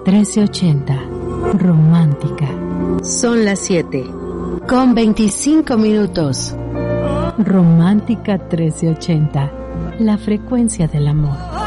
1380. Romántica. Son las 7:25. Romántica 1380. La frecuencia del amor.